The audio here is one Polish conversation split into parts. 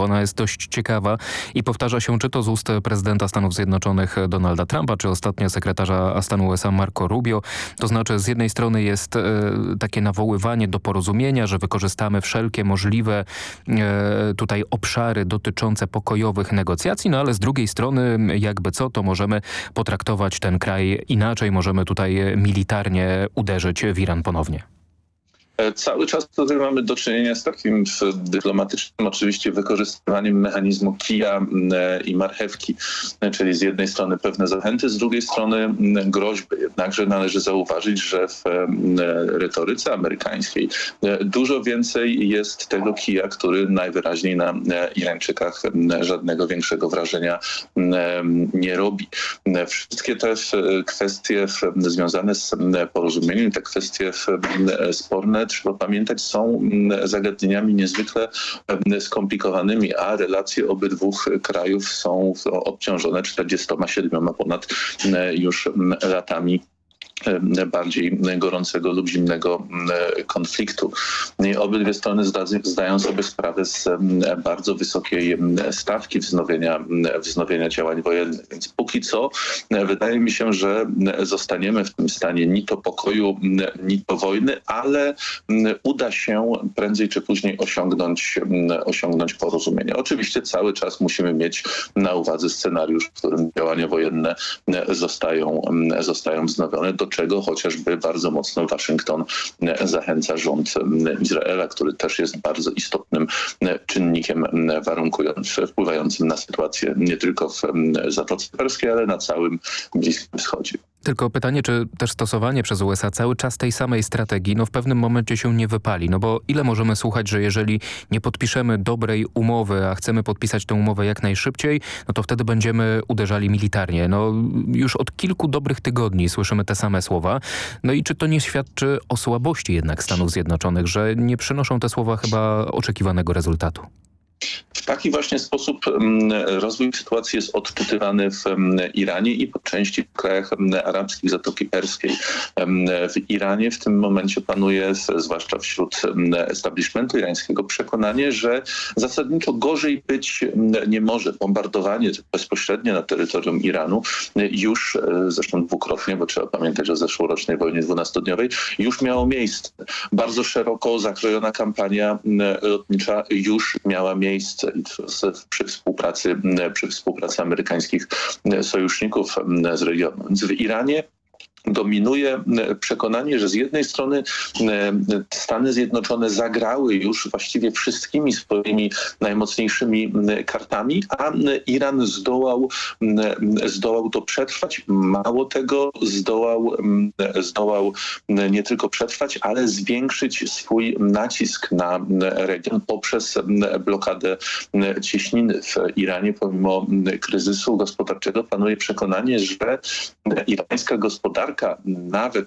Ona jest dość ciekawa i powtarza się czy to z ust prezydenta Stanów Zjednoczonych Donalda Trumpa, czy ostatnio sekretarza stanu USA Marco Rubio. To znaczy z jednej strony jest takie nawoływanie do porozumienia, że wykorzystamy wszelkie możliwe tutaj obszary dotyczące pokojowych negocjacji, no ale z drugiej strony jakby co, to możemy potraktować ten kraj inaczej, możemy tutaj militarnie uderzyć w Iran ponownie. Cały czas tutaj mamy do czynienia z takim dyplomatycznym oczywiście wykorzystywaniem mechanizmu kija i marchewki, czyli z jednej strony pewne zachęty, z drugiej strony groźby. Jednakże należy zauważyć, że w retoryce amerykańskiej dużo więcej jest tego kija, który najwyraźniej na Irańczykach żadnego większego wrażenia nie robi. Wszystkie te kwestie związane z porozumieniem, te kwestie sporne, trzeba pamiętać, są zagadnieniami niezwykle skomplikowanymi, a relacje obydwu krajów są obciążone 47 ponad już latami bardziej gorącego lub zimnego konfliktu. I obydwie strony zdają sobie sprawę z bardzo wysokiej stawki wznowienia działań wojennych. Więc póki co wydaje mi się, że zostaniemy w tym stanie ni to pokoju, ni to wojny, ale uda się prędzej czy później osiągnąć porozumienie. Oczywiście cały czas musimy mieć na uwadze scenariusz, w którym działania wojenne zostają wznowione, do czego chociażby bardzo mocno Waszyngton zachęca rząd Izraela, który też jest bardzo istotnym czynnikiem wpływającym na sytuację nie tylko w Zatoce Perskiej, ale na całym Bliskim Wschodzie. Tylko pytanie, czy też stosowanie przez USA cały czas tej samej strategii w pewnym momencie się nie wypali? No bo ile możemy słuchać, że jeżeli nie podpiszemy dobrej umowy, a chcemy podpisać tę umowę jak najszybciej, no to wtedy będziemy uderzali militarnie. No już od kilku dobrych tygodni słyszymy te same słowa. No i czy to nie świadczy o słabości jednak Stanów Zjednoczonych, że nie przynoszą te słowa chyba oczekiwanego rezultatu? W taki właśnie sposób rozwój sytuacji jest odczytywany w Iranie i po części w krajach arabskich Zatoki Perskiej. W Iranie w tym momencie panuje, zwłaszcza wśród establishmentu irańskiego, przekonanie, że zasadniczo gorzej być nie może. Bombardowanie bezpośrednie na terytorium Iranu już, zresztą dwukrotnie, bo trzeba pamiętać o zeszłorocznej wojnie 12-dniowej, już miało miejsce. Bardzo szeroko zakrojona kampania lotnicza już miała miejsce przy współpracy amerykańskich sojuszników z regionu. Więc w Iranie dominuje przekonanie, że z jednej strony Stany Zjednoczone zagrały już właściwie wszystkimi swoimi najmocniejszymi kartami, a Iran zdołał to przetrwać. Mało tego, zdołał nie tylko przetrwać, ale zwiększyć swój nacisk na region poprzez blokadę cieśniny. W Iranie pomimo kryzysu gospodarczego panuje przekonanie, że irańska gospodarka, nawet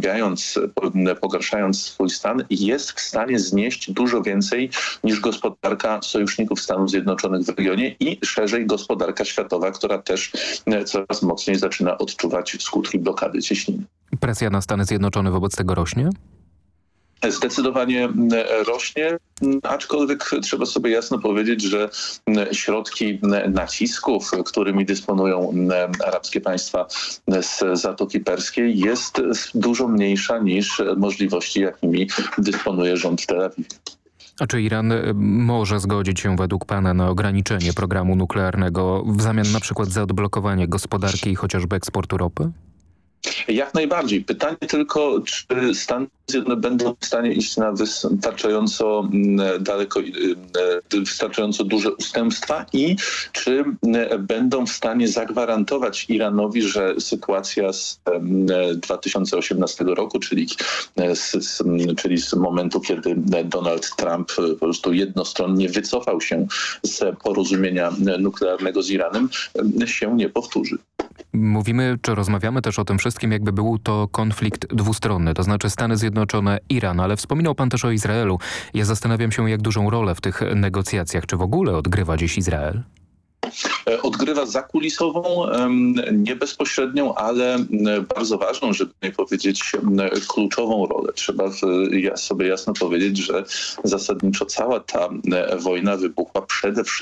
pogarszając swój stan, jest w stanie znieść dużo więcej niż gospodarka sojuszników Stanów Zjednoczonych w regionie i szerzej gospodarka światowa, która też coraz mocniej zaczyna odczuwać skutki blokady cieśniny. Presja na Stany Zjednoczone wobec tego rośnie? Zdecydowanie rośnie, aczkolwiek trzeba sobie jasno powiedzieć, że środki nacisków, którymi dysponują arabskie państwa z Zatoki Perskiej, jest dużo mniejsza niż możliwości, jakimi dysponuje rząd Tel Awiwu. A czy Iran może zgodzić się według pana na ograniczenie programu nuklearnego w zamian na przykład za odblokowanie gospodarki i chociażby eksportu ropy? Jak najbardziej. Pytanie tylko, czy Stany Zjednoczone będą w stanie iść na wystarczająco daleko, wystarczająco duże ustępstwa i czy będą w stanie zagwarantować Iranowi, że sytuacja z 2018 roku, czyli z momentu, kiedy Donald Trump po prostu jednostronnie wycofał się z porozumienia nuklearnego z Iranem, się nie powtórzy. Mówimy, czy rozmawiamy też o tym wszystkim, jakby był to konflikt dwustronny, to znaczy Stany Zjednoczone, Iran, ale wspominał pan też o Izraelu. Ja zastanawiam się, jak dużą rolę w tych negocjacjach, czy w ogóle odgrywa dziś Izrael? Odgrywa zakulisową, nie bezpośrednią, ale bardzo ważną, żeby nie powiedzieć kluczową rolę. Trzeba sobie jasno powiedzieć, że zasadniczo cała ta wojna wybuchła przede wszystkim